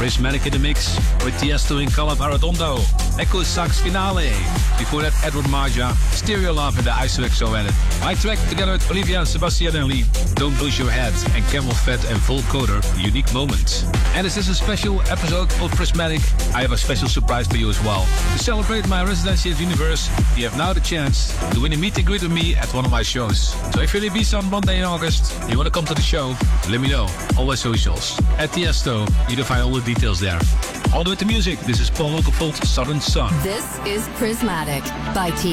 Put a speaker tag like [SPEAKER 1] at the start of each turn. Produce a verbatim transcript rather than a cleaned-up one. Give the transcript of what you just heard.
[SPEAKER 1] Prismatic in the mix with Tiesto in Calab Arredondo. Echo Sax Finale. Before that, Edward Marja, Stereo Love in the Isoexo edit. My track together with Olivia, Sebastian and Lee, Don't Lose Your Head, and Camel Fat and Full Coder, Unique Moments. And this is a special episode of Prismatic. I have a special surprise for you as well. To celebrate my residency at Universe, you have now the chance to win a meet and greet with me at one of my shows. So if you're in Ibiza on Monday in August, and you want to come to the show, let me know. All my socials. At Tiesto, you can find all the details there. On with the music, this is Paul Oakenfold, Southern Sun.
[SPEAKER 2] This is Prismatic by T.